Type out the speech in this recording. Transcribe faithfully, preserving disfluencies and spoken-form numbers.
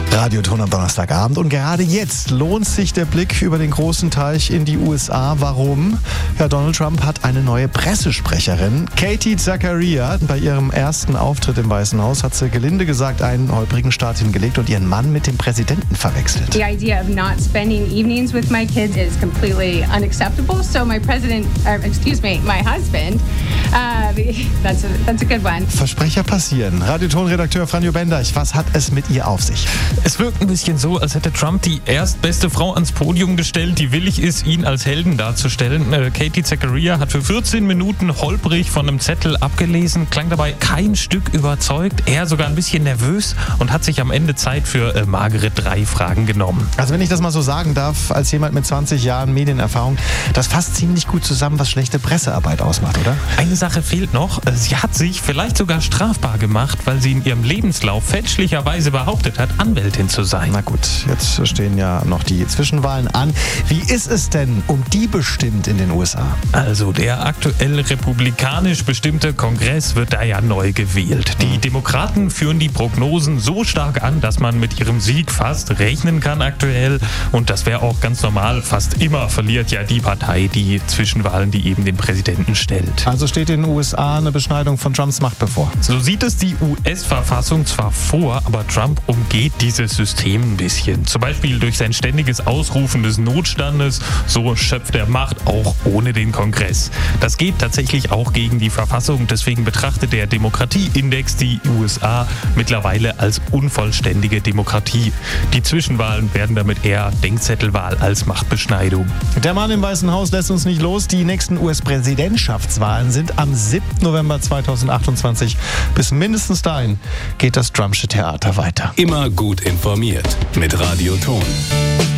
Radioton am Donnerstagabend und gerade jetzt lohnt sich der Blick über den großen Teich in die U S A. Warum? Ja, Donald Trump hat eine neue Pressesprecherin. Katie Zachariah, bei ihrem ersten Auftritt im Weißen Haus hat sie gelinde gesagt einen holprigen Start hingelegt und ihren Mann mit dem Präsidenten verwechselt. The idea of not spending evenings with my kids is completely unacceptable. So my president, or excuse me, my husband, uh, that's a, that's a good one. Versprecher passieren. Radioton-Redakteur Franjo Bendeich, was hat es mit ihr auf sich? Es wirkt ein bisschen so, als hätte Trump die erstbeste Frau ans Podium gestellt, die willig ist, ihn als Helden darzustellen. Äh, Katie Zachariah hat für vierzehn Minuten holprig von einem Zettel abgelesen, klang dabei kein Stück überzeugt, eher sogar ein bisschen nervös und hat sich am Ende Zeit für äh, magere drei Fragen genommen. Also wenn ich das mal so sagen darf, als jemand mit zwanzig Jahren Medienerfahrung, das fasst ziemlich gut zusammen, was schlechte Pressearbeit ausmacht, oder? Eine Sache fehlt noch. Sie hat sich vielleicht sogar strafbar gemacht, weil sie in ihrem Lebenslauf fälschlicherweise behauptet hat, Anwältin zu sein. Na gut, jetzt stehen ja noch die Zwischenwahlen an. Wie ist es denn um die bestimmt in den U S A? Also der aktuell republikanisch bestimmte Kongress wird da ja neu gewählt. Die Demokraten führen die Prognosen so stark an, dass man mit ihrem Sieg fast rechnen kann aktuell. Und das wäre auch ganz normal. Fast immer verliert ja die Partei die Zwischenwahlen, die eben den Präsidenten stellt. Also steht den U S A eine Beschneidung von Trumps Macht bevor? So sieht es die U S-Verfassung zwar vor, aber Trump umgeht dieses System ein bisschen. Zum Beispiel durch sein ständiges Ausrufen des Notstandes. So schöpft er Macht auch ohne den Kongress. Das geht tatsächlich auch gegen die Verfassung. Deswegen betrachtet der Demokratieindex die U S A mittlerweile als unvollständige Demokratie. Die Zwischenwahlen werden damit eher Denkzettelwahl als Machtbeschneidung. Der Mann im Weißen Haus lässt uns nicht los. Die nächsten U S-Präsidentschaftswahlen sind am siebten November zweitausendachtundzwanzig. Bis mindestens dahin geht das Trumpsche Theater weiter. Immer gut informiert mit Radioton.